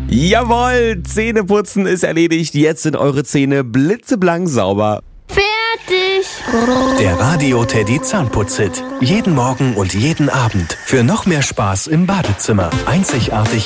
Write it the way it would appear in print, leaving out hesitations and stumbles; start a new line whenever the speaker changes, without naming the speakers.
Jawohl, Zähneputzen ist erledigt. Jetzt sind eure Zähne blitzeblank sauber.
Fertig.
Der Radio Teddy Zahnputz-Hit. Jeden Morgen und jeden Abend. Für noch mehr Spaß im Badezimmer. Einzigartig